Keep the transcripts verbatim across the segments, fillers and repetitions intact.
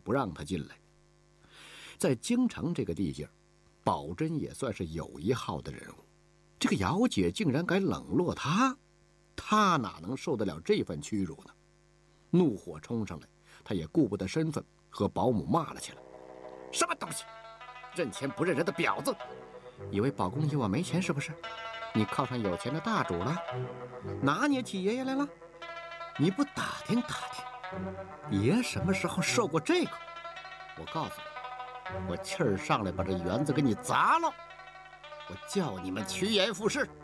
不让他进来。在京城这个地界，宝珍也算是有一号的人物，这个姚姐竟然敢冷落他，他哪能受得了这份屈辱呢？怒火冲上来，他也顾不得身份，和保姆骂了起来：“什么东西，认钱不认人的婊子！以为宝公爷我没钱是不是？你靠上有钱的大主了，拿捏起爷爷来了？你不打听打听，爷什么时候受过这个？我告诉你，我气儿上来把这园子给你砸了，我叫你们趋炎附势！”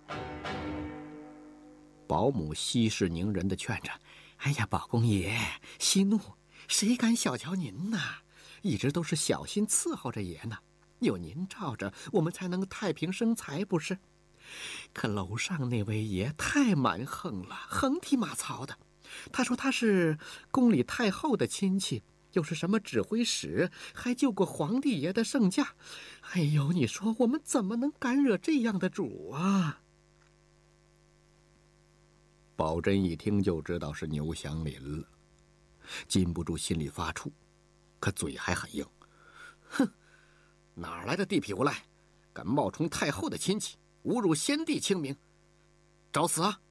保姆息事宁人地劝着：“哎呀，宝公爷息怒，谁敢小瞧您呐？一直都是小心伺候着爷呢，有您罩着，我们才能太平生财，不是？可楼上那位爷太蛮横了，横踢马槽的。他说他是宫里太后的亲戚，又是什么指挥使，还救过皇帝爷的圣驾。哎呦，你说我们怎么能敢惹这样的主啊？”宝珍一听就知道是牛祥林了，禁不住心里发怵，可嘴还很硬：“哼，哪来的地痞无赖，敢冒充太后的亲戚，侮辱先帝清明，找死啊！”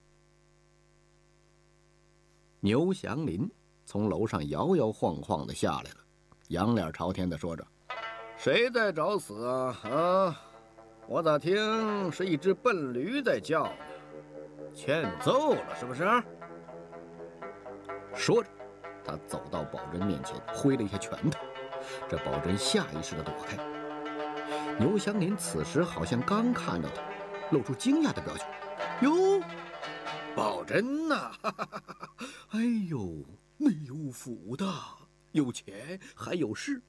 牛祥林从楼上摇摇晃晃地下来了，仰脸朝天地说着：“谁在找死啊？啊，我咋听是一只笨驴在叫呢？欠揍了是不是？”说着，他走到宝珍面前，挥了一下拳头。这宝珍下意识地躲开。牛祥林此时好像刚看到他，露出惊讶的表情：“哟，宝珍呐、啊，哎呦，内务府的，有钱还有势，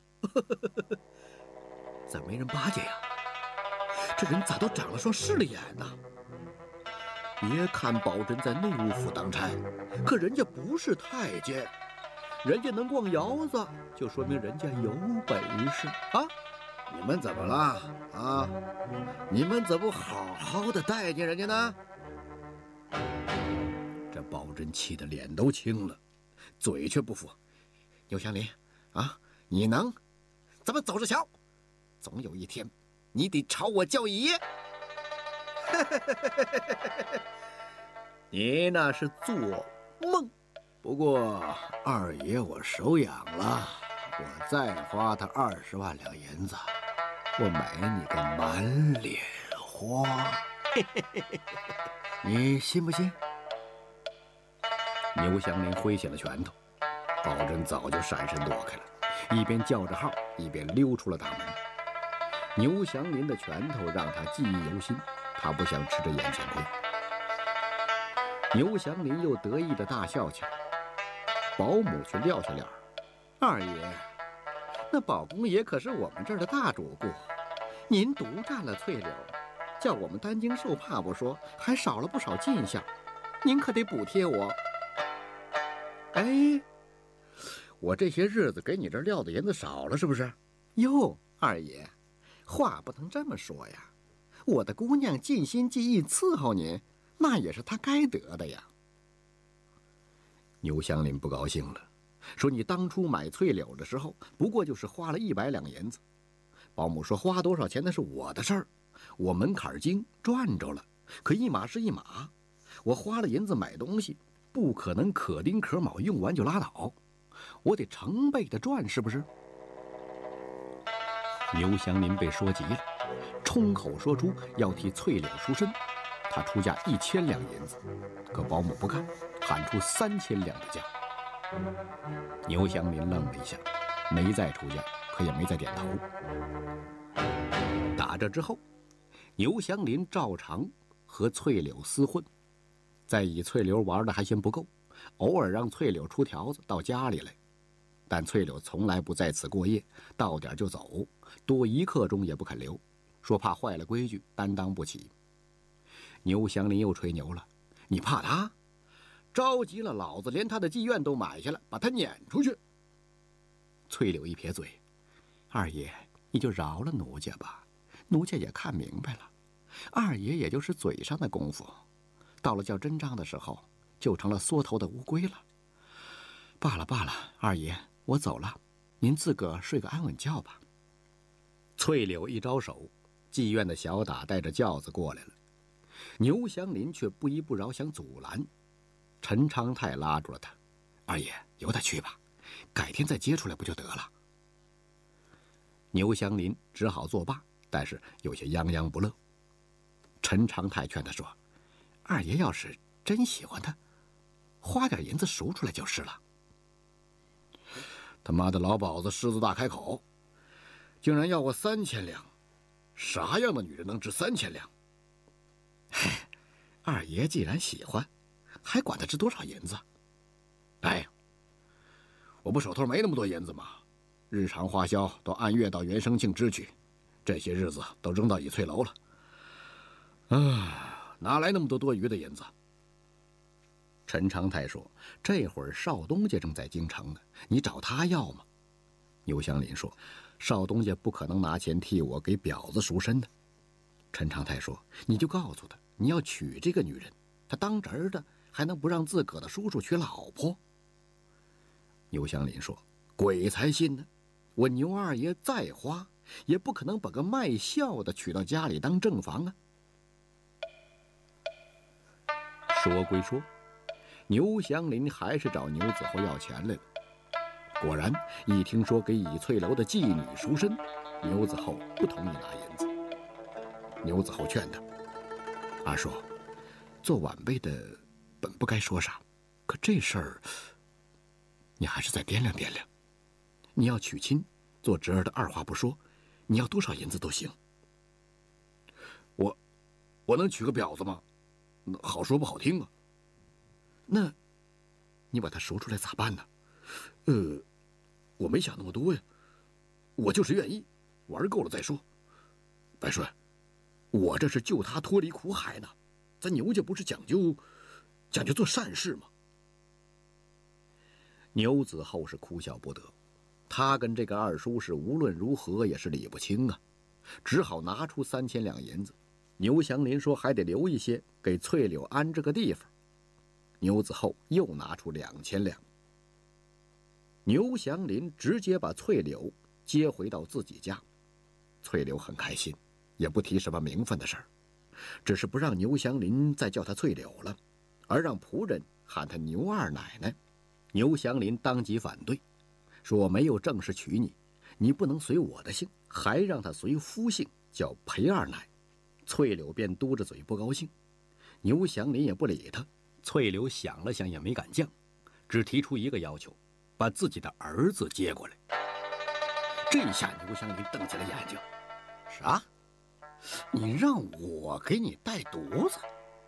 咋没人巴结呀？这人咋都长了双势利眼呢？别看宝珍在内务府当差，可人家不是太监，人家能逛窑子，就说明人家有本事啊！你们怎么了啊？你们怎么不好好的待见人家呢？”这宝珍气得脸都青了，嘴却不服：“牛祥林啊，你能？咱们走着瞧，总有一天你得朝我叫爷！”你那是做梦。不过二爷我手痒了，我再花他二十万两银子，我买你个满脸花，你信不信？牛祥林挥起了拳头，宝珍早就闪身躲开了，一边叫着号，一边溜出了大门。牛祥林的拳头让他记忆犹新，他不想吃这眼前亏。牛祥林又得意地大笑起来，保姆却撂下脸儿：“二爷，那宝公爷可是我们这儿的大主顾，您独占了翠柳，叫我们担惊受怕不说，还少了不少进项，您可得补贴我。”哎，我这些日子给你这儿撂的银子少了是不是？哟，二爷，话不能这么说呀，我的姑娘尽心尽意伺候您，那也是她该得的呀。牛祥林不高兴了，说：“你当初买翠柳的时候，不过就是花了一百两银子。保姆说花多少钱那是我的事儿，我门槛精赚着了，可一码是一码，我花了银子买东西，不可能可丁可卯用完就拉倒，我得成倍的赚，是不是？”牛祥林被说急了，冲口说出要替翠柳赎身，他出价一千两银子，可保姆不干，喊出三千两的价。牛祥林愣了一下，没再出价，可也没再点头。打这之后，牛祥林照常和翠柳厮混，再以翠柳玩的还嫌不够，偶尔让翠柳出条子到家里来，但翠柳从来不在此过夜，到点就走，多一刻钟也不肯留，说怕坏了规矩，担当不起。牛祥林又吹牛了：“你怕他？着急了，老子连他的妓院都买下来，把他撵出去。”翠柳一撇嘴：“二爷，你就饶了奴家吧，奴家也看明白了，二爷也就是嘴上的功夫，到了叫真章的时候，就成了缩头的乌龟了。罢了罢了，二爷，我走了， 您自个儿睡个安稳觉吧。”翠柳一招手，妓院的小打带着轿子过来了。牛祥林却不依不饶，想阻拦。陈昌泰拉住了他：“二爷，由他去吧，改天再接出来不就得了？”牛祥林只好作罢，但是有些泱泱不乐。陈昌泰劝他说：“二爷要是真喜欢他，花点银子赎出来就是了。”他妈的老鸨子狮子大开口，竟然要我三千两，啥样的女人能值三千两？嗨，二爷既然喜欢，还管他值多少银子？哎，我不手头没那么多银子吗？日常花销都按月到元生庆支取，这些日子都扔到倚翠楼了。啊，哪来那么多多余的银子？陈昌泰说：“这会儿少东家正在京城呢，你找他要吗？”牛祥林说：“少东家不可能拿钱替我给婊子赎身的。”陈昌泰说：“你就告诉他，你要娶这个女人，他当侄儿的还能不让自个的叔叔娶老婆？”牛祥林说：“鬼才信呢！我牛二爷再花，也不可能把个卖笑的娶到家里当正房啊。”说归说，牛祥林还是找牛子厚要钱来了。果然，一听说给倚翠楼的妓女赎身，牛子厚不同意拿银子。牛子厚劝他：“二叔，做晚辈的本不该说啥，可这事儿，你还是再掂量掂量。你要娶亲，做侄儿的二话不说，你要多少银子都行。”我，我能娶个婊子吗？好说不好听啊。那，你把他赎出来咋办呢？呃，我没想那么多呀，我就是愿意，玩够了再说。白帅，我这是救他脱离苦海呢，咱牛家不是讲究，讲究做善事吗？牛子厚是哭笑不得，他跟这个二叔是无论如何也是理不清啊，只好拿出三千两银子。牛祥林说还得留一些给翠柳安置个地方。牛子厚又拿出两千两。牛祥林直接把翠柳接回到自己家，翠柳很开心，也不提什么名分的事儿，只是不让牛祥林再叫他翠柳了，而让仆人喊他牛二奶奶。牛祥林当即反对，说没有正式娶你，你不能随我的姓，还让他随夫姓，叫裴二奶。翠柳便嘟着嘴不高兴，牛祥林也不理他。翠柳想了想也没敢犟，只提出一个要求，把自己的儿子接过来。这下牛祥林瞪起了眼睛：“啥？你让我给你带犊子？”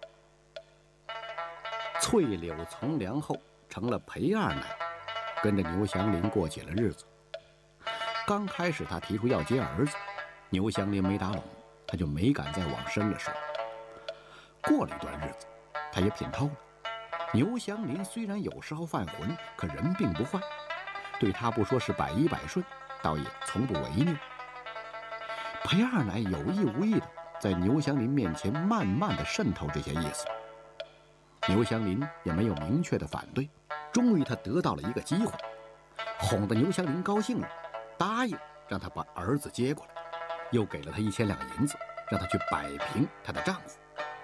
翠柳从良后成了裴二奶，跟着牛祥林过起了日子。刚开始他提出要接儿子，牛祥林没打拢，他就没敢再往深了说。过了一段日子，他也品透了。牛祥林虽然有时候犯浑，可人并不坏，对他不说是百依百顺，倒也从不违拗。裴二奶有意无意的在牛祥林面前慢慢的渗透这些意思。牛祥林也没有明确的反对，终于他得到了一个机会，哄得牛祥林高兴了，答应让他把儿子接过来，又给了他一千两银子，让他去摆平他的丈夫。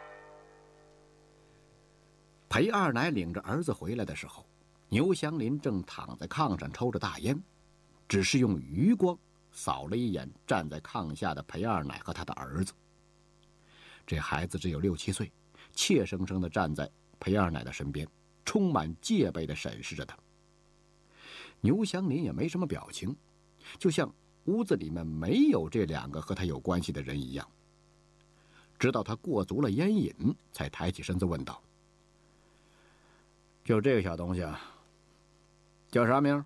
裴二奶领着儿子回来的时候，牛祥林正躺在炕上抽着大烟，只是用余光扫了一眼站在炕下的裴二奶和他的儿子。这孩子只有六七岁，怯生生地站在裴二奶的身边，充满戒备地审视着他。牛祥林也没什么表情，就像屋子里面没有这两个和他有关系的人一样。直到他过足了烟瘾，才抬起身子问道：“就这个小东西啊，叫啥名？”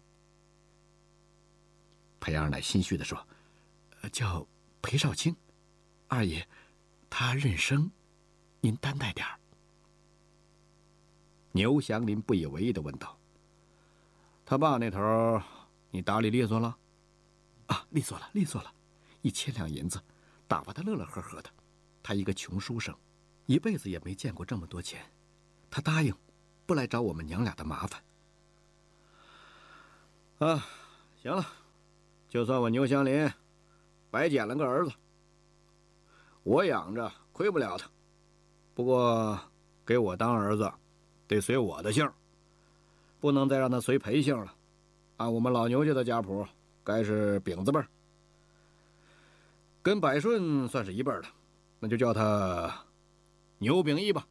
裴二奶心虚地说：“叫裴少卿，二爷，他认生，您担待点儿。”牛祥林不以为意地问道：“他爸那头，你打理利索了？”“啊，利索了，利索了，一千两银子，打发他乐乐呵呵的。他一个穷书生，一辈子也没见过这么多钱，他答应不来找我们娘俩的麻烦。”“啊，行了， 就算我牛祥林白捡了个儿子，我养着亏不了他。不过给我当儿子，得随我的姓，不能再让他随裴姓了。按我们老牛家的家谱，该是丙字辈儿，跟百顺算是一辈儿的，那就叫他牛秉义吧。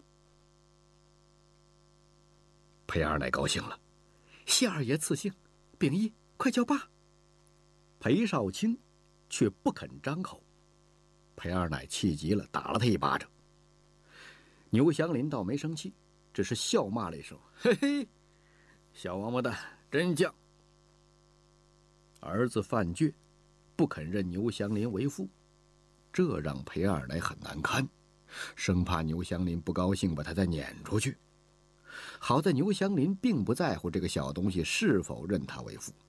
裴二奶高兴了，谢二爷赐姓，秉义快叫爸。裴少卿却不肯张口，裴二奶气急了，打了他一巴掌。牛祥林倒没生气，只是笑骂了一声：“嘿嘿，小王八蛋，真犟。”儿子犯倔，不肯认牛祥林为父，这让裴二奶很难堪，生怕牛祥林不高兴，把他再撵出去。好在牛祥林并不在乎这个小东西是否认他为父。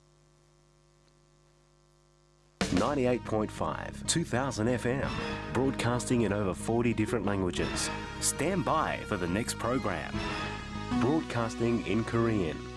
ninety-eight point five, two thousand F M, broadcasting in over forty different languages. Stand by for the next program. Broadcasting in Korean.